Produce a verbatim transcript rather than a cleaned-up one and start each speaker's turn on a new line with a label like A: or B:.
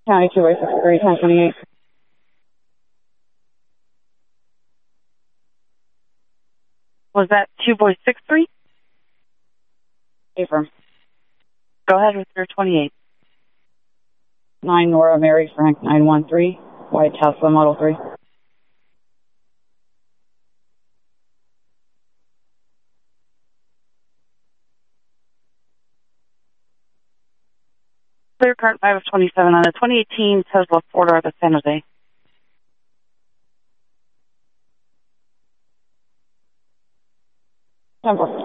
A: County two by sixty-three, ten twenty-eight.
B: Was that two boy six three?
A: Affirm.
B: Go ahead with your twenty-eight.
A: nine Nora Mary Frank nine one three, white Tesla Model three.
B: Clear current five of twenty-seven on a twenty eighteen Tesla Ford Arca San Jose.
A: ten four.